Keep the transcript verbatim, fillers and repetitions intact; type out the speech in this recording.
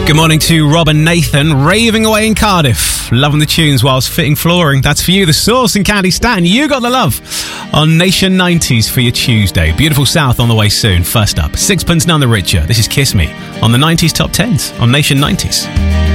Good morning to Rob and Nathan, raving away in Cardiff, loving the tunes whilst fitting flooring. That's for you, The Source and Candy Stan. You got the love on Nation nineties for your Tuesday. Beautiful South on the way soon. First up, Sixpence None the Richer. This is Kiss Me on the nineties Top Tens on Nation nineties.